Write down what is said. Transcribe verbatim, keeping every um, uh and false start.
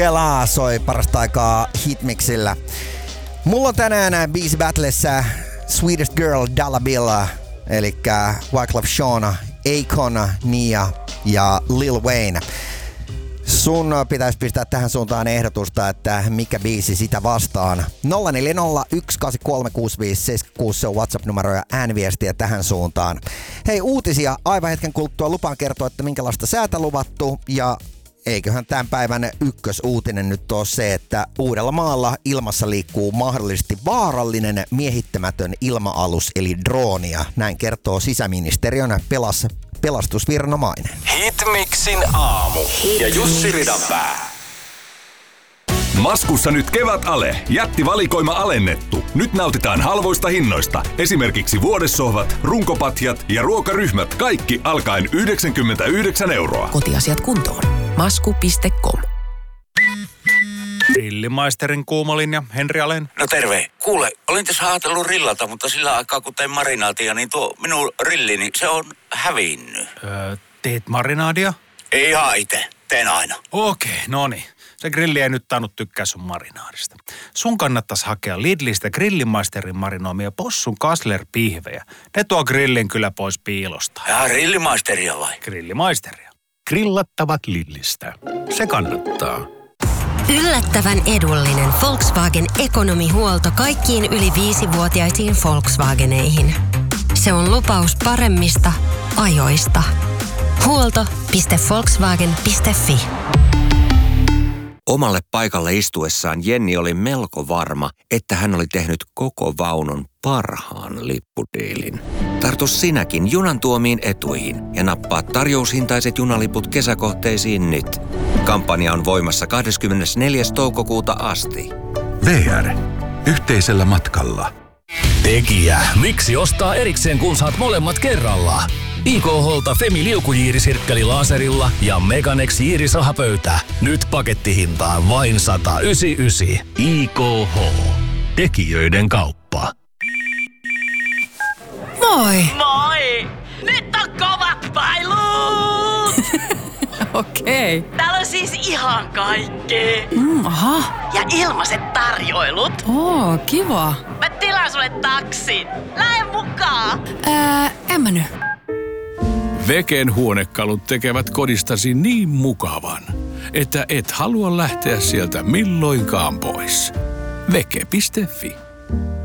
Elaa soi parasta aikaa Hitmixillä. Mulla on tänään biisi battlessa Sweetest Girl Dollar Bill, eli Wyclef Jean, Akon, Nia ja Lil Wayne. Sun pitäisi pistää tähän suuntaan ehdotusta, että mikä biisi sitä vastaan. nolla neljä nolla yksi kahdeksan kolme kuusi viisi seitsemän kuusi se on WhatsApp-numero ja ääniviestiä tähän suuntaan. Hei, uutisia aivan hetken kuluttua. Lupaan kertoa, että minkälaista säätä luvattu. Ja eiköhän tämän päivän ykkösuutinen nyt ole se, että Uudellamaalla ilmassa liikkuu mahdollisesti vaarallinen miehittämätön ilma-alus eli droonia. Näin kertoo sisäministeriön pelas, pelastusviranomainen. Hitmixin aamu ja Jussi Ridanpää. Maskussa nyt kevätale. Jättivalikoima alennettu. Nyt nautitaan halvoista hinnoista. Esimerkiksi vuodessohvat, runkopatjat ja ruokaryhmät. Kaikki alkaen yhdeksänkymmentäyhdeksän euroa. Kotiasiat kuntoon. masku piste com. Grillimaisterin kuumolinja, Henri Alen. No terve. Kuule, olin tässä ajatellut rillata, mutta sillä aikaa kun tein marinaatia, niin tuo minun rillini, se on hävinnyt. Öö, teet marinaadia? Ei ihan itse. Teen aina. Okei, no niin. Se grilli ei nyt tainnut tykkää sun marinaadista. Sun kannattaisi hakea Lidlistä Grillimaisterin marinoimia possun Kassler-pihvejä. Ne tuo grillin kyllä pois piilosta. Ja grillimaisteria vai? Grillimaisteria. Grillattavat Lidlistä. Se kannattaa. Yllättävän edullinen Volkswagen ekonomihuolto kaikkiin yli viisivuotiaisiin Volkswageneihin. Se on lupaus paremmista ajoista. huolto piste volkswagen piste fi. Omalle paikalle istuessaan Jenni oli melko varma, että hän oli tehnyt koko vaunun parhaan lippudiilin. Tartu sinäkin junan tuomiin etuihin ja nappaa tarjoushintaiset junaliput kesäkohteisiin nyt. Kampanja on voimassa kahdeskymmenesneljäs toukokuuta asti. V R. Yhteisellä matkalla. Tekijä, miksi ostaa erikseen kun saat molemmat kerralla? I K H:lta Femi liukujiirisirkkeli laserilla ja Meganex jiirisahapöytä. Nyt pakettihintaan vain sata yhdeksänkymmentäyhdeksän. I K H. Tekijöiden kauppa. Moi! Moi! Nyt on kovat pailut! Okei. Okay. Täällä on siis ihan kaikkea. Mm, aha. Ja ilmaiset tarjoilut. Oo, kiva. Mä tilaan sulle taksin. Lähde mukaan. Ää, en mä nyt. Veken huonekalut tekevät kodistasi niin mukavan, että et halua lähteä sieltä milloinkaan pois. Veke piste fi.